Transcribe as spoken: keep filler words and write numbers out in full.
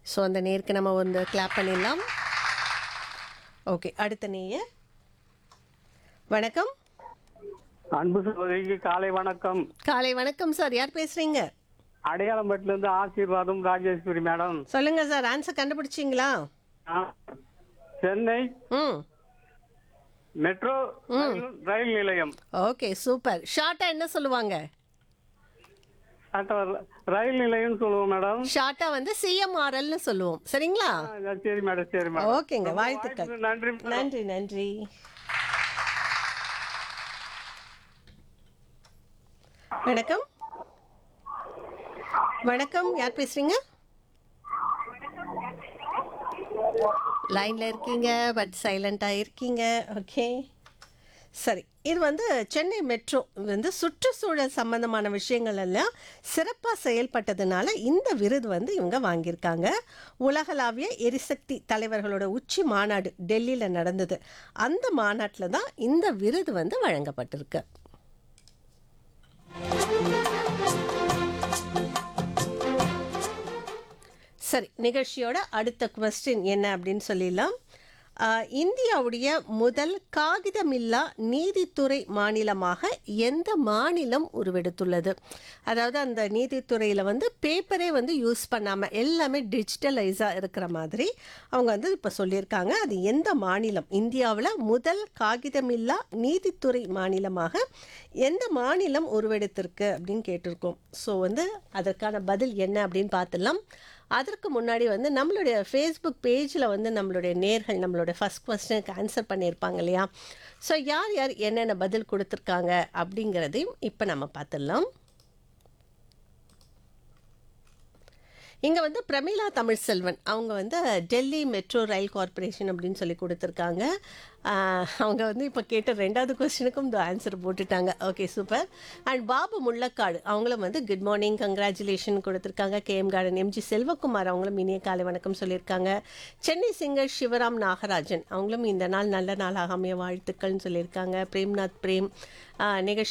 So அந்த நேருக்கு நம்ம வந்து கிளாப் பண்ணிடலாம். ஓகே, அடுத்த நேயர். வணக்கம். அன்பு சகோதரிக்கு காலை வணக்கம். காலை வணக்கம் சார். யார் பேசுறீங்க? அடையாளம்பட்டில இருந்து ஆசீர்வாதம் ராஜேஸ்வரி மேடம். சொல்லுங்க சார், ஆன்சர் கண்டுபிடிச்சிங்களா? ஆ, சென்னை ம் மெட்ரோ ரயில் ரயில் நிலையம். Okay, super. ஷார்ட்டா என்ன சொல்லுவாங்க? அட்ட ரயில் நிலையம் சொல்லுவோம் மேடம். ஷார்ட்டா வந்து சிஎம்ஆர்எல்னு சொல்லுவோம். சரிங்களா? ஆ, சரி மேடம், சரி மேடம். ஓகேங்க, ரொம்ப வாழ்த்துக்கள். வாய்ப்புக்கு நன்றி மேடம். நன்றி நன்றி. வணக்கம். வணக்கம், யார் பேசுறீங்க? லைன்ல இருக்கீங்க பட் சைலண்டா இருக்கீங்க. ஓகே, சரி. இது வந்து சென்னை மெட்ரோ வந்து சுற்றுச்சூழல் சம்பந்தமான விஷயங்கள் எல்லாம் சிறப்பாக செயல்பட்டதுனால இந்த விருது வந்து இவங்க வாங்கியிருக்காங்க. உலகளாவிய எரிசக்தி தலைவர்களோட உச்சி மாநாடு டெல்லியில் நடந்தது. அந்த மாநாட்டில் தான் இந்த விருது வந்து வழங்கப்பட்டிருக்கு. சரி, நிகழ்ச்சியோட அடுத்த கொஸ்டின் என்ன அப்படின்னு சொல்லிடலாம். ஆஹ், இந்தியாவுடைய முதல் காகிதமில்லா நீதித்துறை மாநிலமாக எந்த மாநிலம் உருவெடுத்துள்ளது? அதாவது அந்த நீதித்துறையில் வந்து பேப்பரே வந்து யூஸ் பண்ணாமல் எல்லாமே டிஜிட்டலைஸாக இருக்கிற மாதிரி அவங்க வந்து இப்போ சொல்லியிருக்காங்க. அது எந்த மாநிலம்? இந்தியாவில் முதல் காகிதமில்லா நீதித்துறை மாநிலமாக எந்த மாநிலம் உருவெடுத்திருக்கு அப்படின்னு கேட்டிருக்கோம். ஸோ வந்து அதற்கான பதில் என்ன அப்படின்னு பார்த்துடலாம். அதற்கு முன்னாடி வந்து நம்மளுடைய ஃபேஸ்புக் பேஜில் வந்து நம்மளுடைய நேர்கள் நம்மளோட ஃபஸ்ட் கொஸ்டினுக்கு ஆன்சர் பண்ணியிருப்பாங்க இல்லையா? ஸோ யார் யார் என்னென்ன பதில் கொடுத்துருக்காங்க அப்படிங்கிறதையும் இப்போ நம்ம பார்த்துடலாம். இங்கே வந்து பிரமிளா தமிழ்செல்வன் அவங்க வந்து டெல்லி மெட்ரோ ரயில் கார்ப்பரேஷன் அப்படின்னு சொல்லி கொடுத்துருக்காங்க. ஆஹ், அவங்க வந்து இப்போ கேட்ட ரெண்டாவது கொஸ்டினுக்கும் இந்த ஆன்சர் போட்டுட்டாங்க. Okay, super. And Babu Mullakkadu அவங்களும் வந்து குட் மார்னிங் கங்க்ராச்சுலேஷன் கொடுத்துருக்காங்க. கேஎம் கார்டன் எம்ஜி செல்வகுமார் அவங்களும் இனிய காலை வணக்கம் சொல்லியிருக்காங்க. சென்னை சிங்கர் சிவராம் நாகராஜன் அவங்களும் இந்த நாள் நல்ல நாளாக அமைய வாழ்த்துக்கள்னு சொல்லியிருக்காங்க. பிரேம்நாத் பிரேம் நிகழ்ச்சி